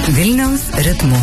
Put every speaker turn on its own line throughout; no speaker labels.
Vilniaus ritmu.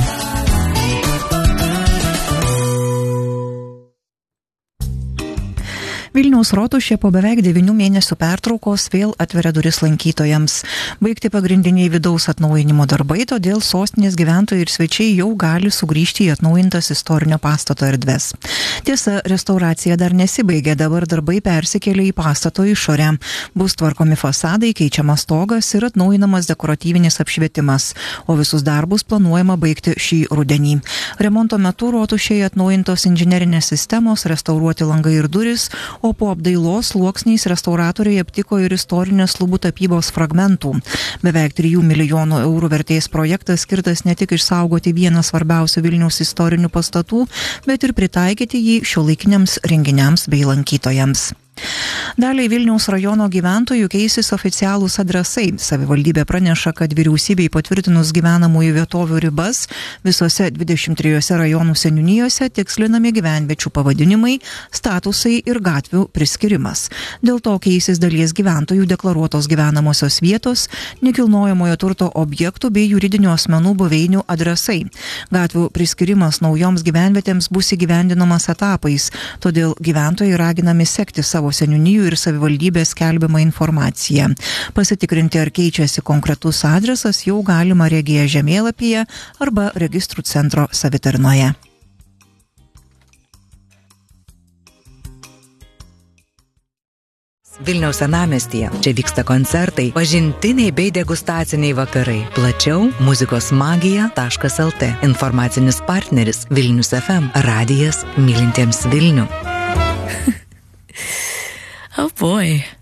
Vilniaus rotušė po beveik 9 mėnesių pertraukos vėl atveria duris lankytojams. Baigti pagrindiniai vidaus atnaujinimo darbai, todėl sostinės gyventojai ir svečiai jau gali sugrįžti į atnaujintas istorinio pastato erdves. Tiesa, restauracija dar nesibaigė, dabar darbai persikėlė į pastato išorę. Bus tvarkomi fasadai, keičiamas stogas ir atnaujinamas dekoratyvinis apšvietimas, o visus darbus planuojama baigti šį rudenį. Remonto metu rotušėje atnaujintos inžinerinės sistemos, restauruoti langai ir duris, o po apdailos sluoksniais restauratoriai aptiko ir istorinės lubų tapybos fragmentų. Beveik 3 milijonų eurų vertės projektas skirtas ne tik išsaugoti vieną svarbiausių Vilniaus istorinių pastatų, bet ir pritaikyti jį šiuolaikiniams renginiams bei lankytojams. Daliai Vilniaus rajono gyventojų keisis oficialūs adresai. Savivaldybė praneša, kad vyriausybei patvirtinus gyvenamųjų vietovių ribas visose 23 rajonų seniūnijose tikslinami gyvenviečių pavadinimai, statusai ir gatvių priskirimas. Dėl to keisis dalies gyventojų deklaruotos gyvenamosios vietos, nekilnojamojo turto objektų bei juridinių asmenų buveinių adresai. Gatvių priskirimas naujoms gyvenvietėms bus įgyvendinamas etapais, todėl gyventojai raginami sekti savo seniūnijų ir savivaldybės skelbiamą informaciją. Pasitikrinti, ar keičiasi konkretus adresas, jau galima Regija žemėlapyje arba registrų centro savitarnoje. Vilniaus senamiestyje. Čia vyksta koncertai, pažintiniai bei degustaciniai vakarai. Plačiau muzikosmagija.lt. Informacinis partneris Vilnius FM. Radijas mylintiems Vilnių.
Oh boy.